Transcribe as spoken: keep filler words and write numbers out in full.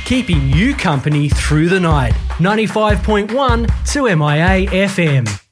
keeping you company through the night. ninety-five point one to M I A F M.